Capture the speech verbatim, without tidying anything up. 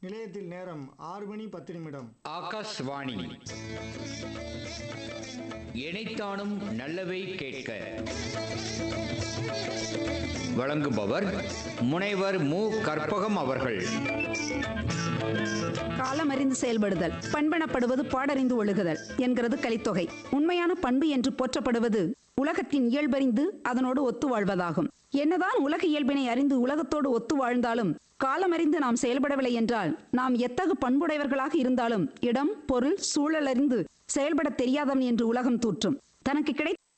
நிலையத்தில் நேரம் ஆறு மணி பத்து நிமிடம். ஆகாஷ்வாணி இணைத்தானும் நல்லவை கேட்க வழங்குபவர் முனைவர் மு கற்பகம் அவர்கள். காலமறிந்து செயல்படுதல், பண்பெனப்படுவது பாடறிந்து ஒழுகுதல் என்கிறது கலித்தொகை. உண்மையான பண்பு என்று போற்றப்படுவது உலகத்தின் இயல்பறிந்து அதனோடு ஒத்து வாழ்வதாகும். என்னதான் உலக இயல்பினை அறிந்து உலகத்தோடு ஒத்து வாழ்ந்தாலும் காலமறிந்து நாம் செயல்படவில்லை என்றால் நாம் எத்தகு பண்புடையவர்களாக இருந்தாலும் இடம், பொருள், சூழலறிந்து செயல்பட தெரியாதவன் என்று உலகம் தூற்றும். தனக்கு கிடைத்த